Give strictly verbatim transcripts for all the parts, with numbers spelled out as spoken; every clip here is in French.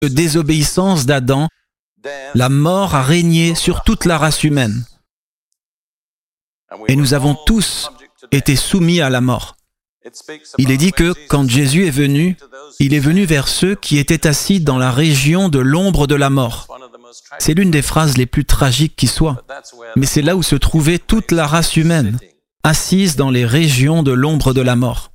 de désobéissance d'Adam, la mort a régné sur toute la race humaine. Et nous avons tous été soumis à la mort. Il est dit que, quand Jésus est venu, il est venu vers ceux qui étaient assis dans la région de l'ombre de la mort. C'est l'une des phrases les plus tragiques qui soit, mais c'est là où se trouvait toute la race humaine, assise dans les régions de l'ombre de la mort.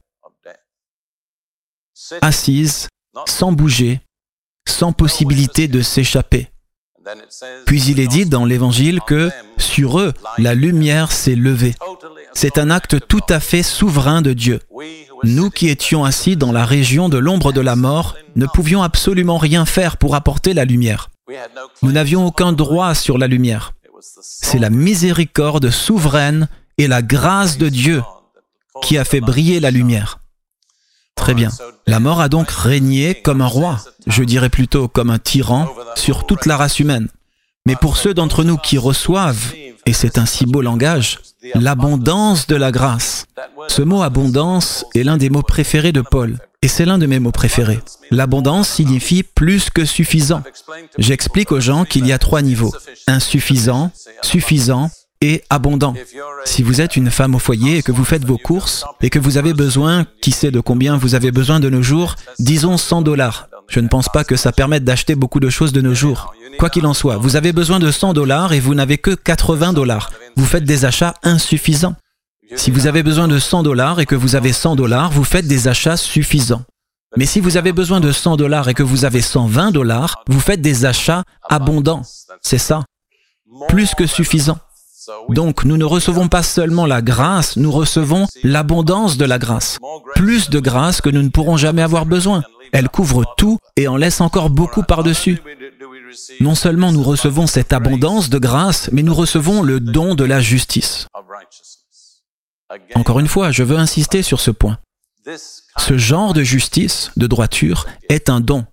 Assise, sans bouger, sans possibilité de s'échapper. Puis il est dit dans l'Évangile que, sur eux, la lumière s'est levée. C'est un acte tout à fait souverain de Dieu. Nous qui étions assis dans la région de l'ombre de la mort, ne pouvions absolument rien faire pour apporter la lumière. Nous n'avions aucun droit sur la lumière. C'est la miséricorde souveraine et la grâce de Dieu qui a fait briller la lumière. Très bien. La mort a donc régné comme un roi, je dirais plutôt comme un tyran, sur toute la race humaine. Mais pour ceux d'entre nous qui reçoivent, et c'est un si beau langage, l'abondance de la grâce. Ce mot « abondance » est l'un des mots préférés de Paul, et c'est l'un de mes mots préférés. L'abondance signifie plus que suffisant. J'explique aux gens qu'il y a trois niveaux, insuffisant, suffisant et abondant. Si vous êtes une femme au foyer et que vous faites vos courses et que vous avez besoin, qui sait de combien vous avez besoin de nos jours, disons cent dollars. Je ne pense pas que ça permette d'acheter beaucoup de choses de nos jours. Quoi qu'il en soit, vous avez besoin de cent dollars et vous n'avez que quatre-vingts dollars. Vous faites des achats insuffisants. Si vous avez besoin de cent dollars et que vous avez cent dollars, vous faites des achats suffisants. Mais si vous avez besoin de cent dollars et que vous avez cent vingt dollars, vous faites des achats abondants. C'est ça. Plus que suffisant. Donc, nous ne recevons pas seulement la grâce, nous recevons l'abondance de la grâce. Plus de grâce que nous ne pourrons jamais avoir besoin. Elle couvre tout et en laisse encore beaucoup par-dessus. Non seulement nous recevons cette abondance de grâce, mais nous recevons le don de la justice. Encore une fois, je veux insister sur ce point. Ce genre de justice, de droiture, est un don.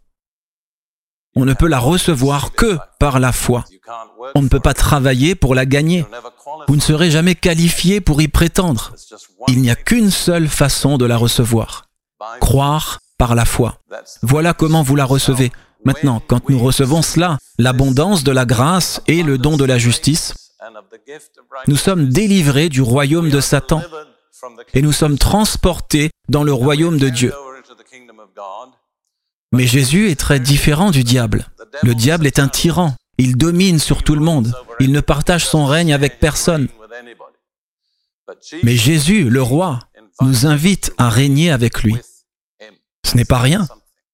On ne peut la recevoir que par la foi. On ne peut pas travailler pour la gagner. Vous ne serez jamais qualifié pour y prétendre. Il n'y a qu'une seule façon de la recevoir. Croire par la foi. Voilà comment vous la recevez. Maintenant, quand nous recevons cela, l'abondance de la grâce et le don de la justice, nous sommes délivrés du royaume de Satan et nous sommes transportés dans le royaume de Dieu. Mais Jésus est très différent du diable. Le diable est un tyran. Il domine sur tout le monde. Il ne partage son règne avec personne. Mais Jésus, le roi, nous invite à régner avec lui. Ce n'est pas rien.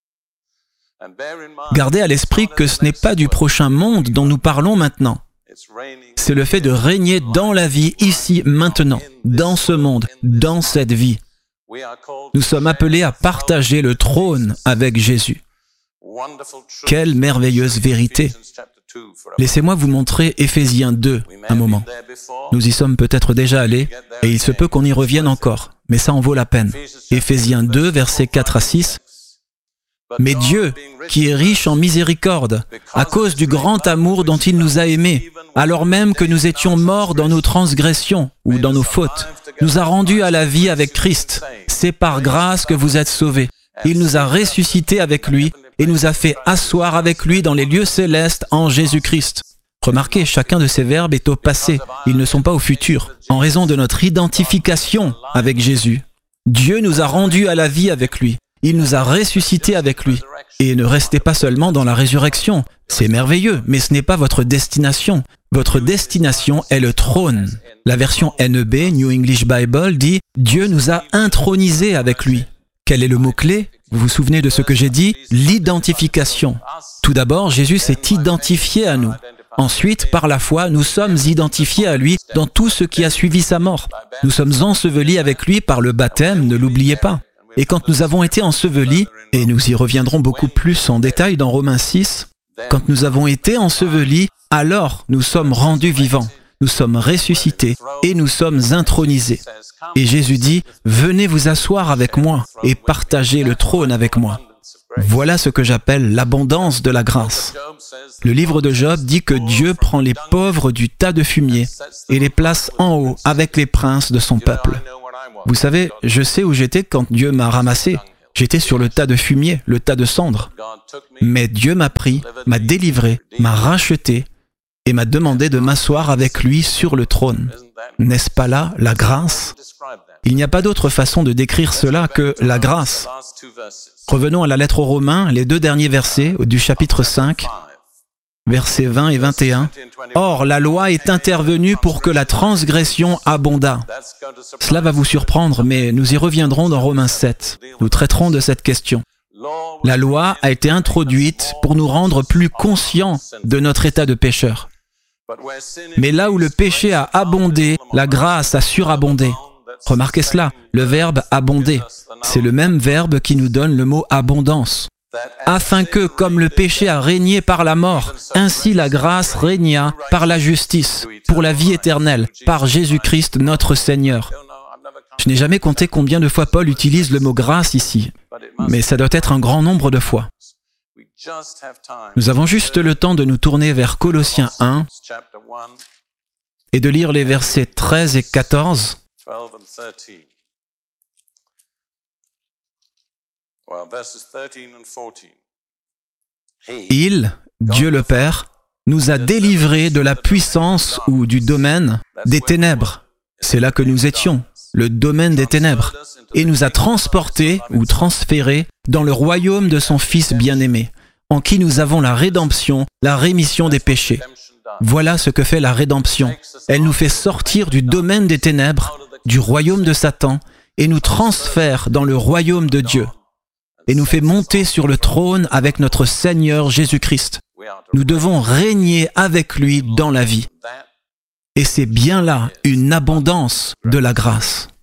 Gardez à l'esprit que ce n'est pas du prochain monde dont nous parlons maintenant. C'est le fait de régner dans la vie, ici, maintenant, dans ce monde, dans cette vie. Nous sommes appelés à partager le trône avec Jésus. Quelle merveilleuse vérité! Laissez-moi vous montrer Éphésiens deux un moment. Nous y sommes peut-être déjà allés, et il se peut qu'on y revienne encore, mais ça en vaut la peine. Éphésiens deux, versets quatre à six. Mais Dieu, qui est riche en miséricorde, à cause du grand amour dont il nous a aimés, alors même que nous étions morts dans nos transgressions ou dans nos fautes, nous a rendus à la vie avec Christ. C'est par grâce que vous êtes sauvés. Il nous a ressuscités avec lui et nous a fait asseoir avec lui dans les lieux célestes en Jésus-Christ. Remarquez, chacun de ces verbes est au passé, ils ne sont pas au futur, en raison de notre identification avec Jésus. Dieu nous a rendus à la vie avec lui. Il nous a ressuscités avec lui. Et ne restez pas seulement dans la résurrection. C'est merveilleux, mais ce n'est pas votre destination. Votre destination est le trône. La version N E B, New English Bible, dit « Dieu nous a intronisés avec lui ». Quel est le mot-clé? Vous vous souvenez de ce que j'ai dit? L'identification. Tout d'abord, Jésus s'est identifié à nous. Ensuite, par la foi, nous sommes identifiés à lui dans tout ce qui a suivi sa mort. Nous sommes ensevelis avec lui par le baptême, ne l'oubliez pas. Et quand nous avons été ensevelis, et nous y reviendrons beaucoup plus en détail dans Romains six, quand nous avons été ensevelis, alors nous sommes rendus vivants, nous sommes ressuscités et nous sommes intronisés. Et Jésus dit, « Venez vous asseoir avec moi et partagez le trône avec moi. » Voilà ce que j'appelle l'abondance de la grâce. Le livre de Job dit que Dieu prend les pauvres du tas de fumier et les place en haut avec les princes de son peuple. Vous savez, je sais où j'étais quand Dieu m'a ramassé. J'étais sur le tas de fumier, le tas de cendres. Mais Dieu m'a pris, m'a délivré, m'a racheté et m'a demandé de m'asseoir avec lui sur le trône. N'est-ce pas là la grâce? Il n'y a pas d'autre façon de décrire cela que la grâce. Revenons à la lettre aux Romains, les deux derniers versets du chapitre cinq, versets vingt et vingt et un. « Or, la loi est intervenue pour que la transgression abondât. » Cela va vous surprendre, mais nous y reviendrons dans Romains sept. Nous traiterons de cette question. La loi a été introduite pour nous rendre plus conscients de notre état de pécheur. Mais là où le péché a abondé, la grâce a surabondé. Remarquez cela, le verbe « abonder », c'est le même verbe qui nous donne le mot « abondance ». Afin que, comme le péché a régné par la mort, ainsi la grâce régna par la justice, pour la vie éternelle, par Jésus-Christ notre Seigneur. Je n'ai jamais compté combien de fois Paul utilise le mot « grâce » ici, mais ça doit être un grand nombre de fois. Nous avons juste le temps de nous tourner vers Colossiens un et de lire les versets treize et quatorze. Il, Dieu le Père, nous a délivrés de la puissance ou du domaine des ténèbres. C'est là que nous étions, le domaine des ténèbres, et nous a transportés ou transférés dans le royaume de son Fils bien-aimé, en qui nous avons la rédemption, la rémission des péchés. Voilà ce que fait la rédemption. Elle nous fait sortir du domaine des ténèbres, du royaume de Satan, et nous transfère dans le royaume de Dieu, et nous fait monter sur le trône avec notre Seigneur Jésus-Christ. Nous devons régner avec lui dans la vie. Et c'est bien là une abondance de la grâce.